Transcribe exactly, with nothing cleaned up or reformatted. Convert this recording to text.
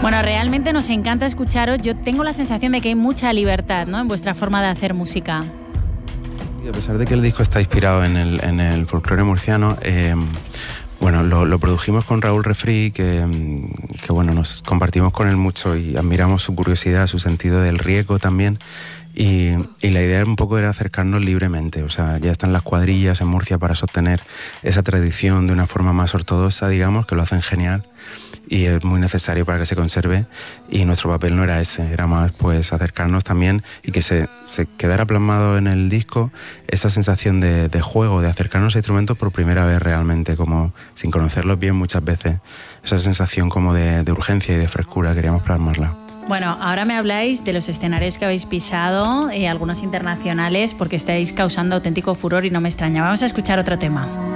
Bueno, realmente nos encanta escucharos. Yo tengo la sensación de que hay mucha libertad, ¿no?, en vuestra forma de hacer música. Y a pesar de que el disco está inspirado en el, en el folclore murciano, eh, bueno, lo, lo produjimos con Raúl Refri, que, que bueno, nos compartimos con él mucho y admiramos su curiosidad, su sentido del riego también. Y, y la idea un poco era acercarnos libremente, o sea, ya están las cuadrillas en Murcia para sostener esa tradición de una forma más ortodoxa, digamos, que lo hacen genial y es muy necesario para que se conserve, y nuestro papel no era ese, era más pues acercarnos también y que se, se quedara plasmado en el disco esa sensación de, de juego, de acercarnos a instrumentos por primera vez realmente, como sin conocerlos bien muchas veces, esa sensación como de, de urgencia y de frescura, queríamos plasmarla. Bueno, ahora me habláis de los escenarios que habéis pisado, eh, algunos internacionales, porque estáis causando auténtico furor y no me extraña. Vamos a escuchar otro tema.